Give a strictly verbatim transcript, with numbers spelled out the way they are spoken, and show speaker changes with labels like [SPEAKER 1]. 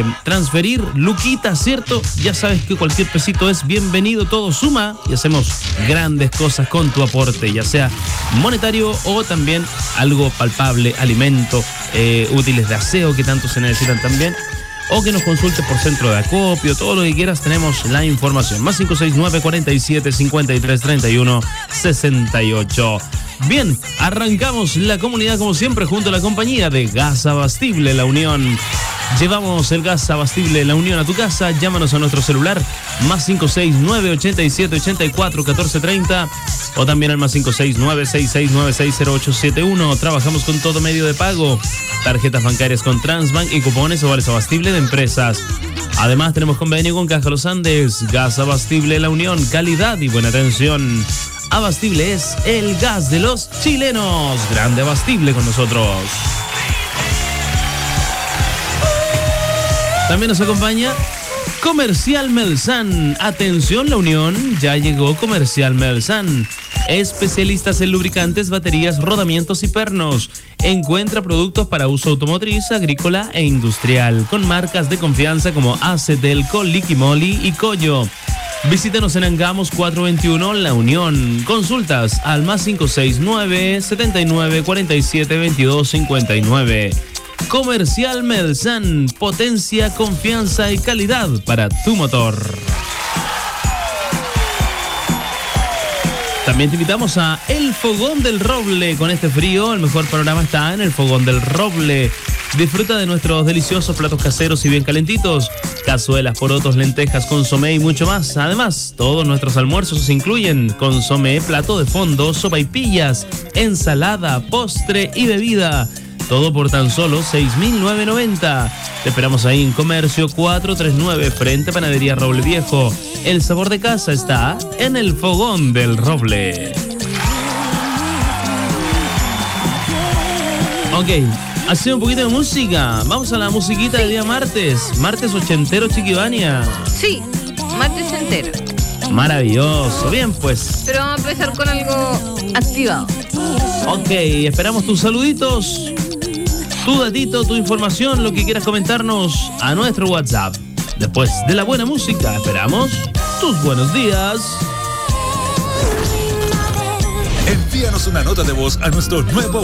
[SPEAKER 1] transferir luquitas, ¿cierto? Ya sabes que cualquier pesito es bienvenido, todo suma y hacemos grandes cosas con tu aporte, ya sea monetario o también algo palpable, alimento, eh, útiles de aseo que tanto se necesitan también. O que nos consultes por centro de acopio, todo lo que quieras, tenemos la información. Más cinco seis nueve, cuarenta y siete, cincuenta y tres, treinta y uno, sesenta y ocho. Bien, arrancamos la comunidad como siempre junto a la compañía de Gas Abastible La Unión. Llevamos el gas abastible La Unión a tu casa. Llámanos a nuestro celular más cinco seis nueve, ochenta y siete, ochenta y cuatro, catorce treinta o también al más cinco seis nueve, sesenta y seis, noventa y seis, cero ocho setenta y uno. Trabajamos con todo medio de pago, tarjetas bancarias con Transbank y cupones o vales abastible de empresas. Además tenemos convenio con Caja Los Andes. Gas Abastible La Unión, calidad y buena atención. Abastible es el gas de los chilenos. Grande Abastible con nosotros. También nos acompaña Comercial Melsan. Atención La Unión, ya llegó Comercial Melsan. Especialistas en lubricantes, baterías, rodamientos y pernos. Encuentra productos para uso automotriz, agrícola e industrial con marcas de confianza como Acetelco, Liquimoli y Collo. Visítanos en Angamos cuatrocientos veintiuno La Unión. Consultas al más cinco seis nueve, setenta y nueve, cuarenta y siete, veintidós, cincuenta y nueve. Comercial Melsan, potencia, confianza y calidad para tu motor. También te invitamos a El Fogón del Roble. Con este frío, el mejor panorama está en El Fogón del Roble. Disfruta de nuestros deliciosos platos caseros y bien calentitos. Cazuelas, porotos, lentejas, consomé y mucho más. Además, todos nuestros almuerzos incluyen consomé, plato de fondo, sopaipillas, ensalada, postre y bebida. Todo por tan solo seis mil novecientos noventa. Te esperamos ahí en Comercio cuatrocientos treinta y nueve, frente a Panadería Roble Viejo. El sabor de casa está en El Fogón del Roble. Ok, hace un poquito de música. Vamos a la musiquita del día martes. Martes ochentero, Chiquibania.
[SPEAKER 2] Sí, martes entero.
[SPEAKER 1] Maravilloso. Bien, pues.
[SPEAKER 2] Pero vamos a empezar con algo activado.
[SPEAKER 1] Ok, esperamos tus saluditos, tu datito, tu información, lo que quieras comentarnos a nuestro WhatsApp. Después de la buena música, esperamos tus buenos días.
[SPEAKER 3] Envíanos una nota de voz a nuestro nuevo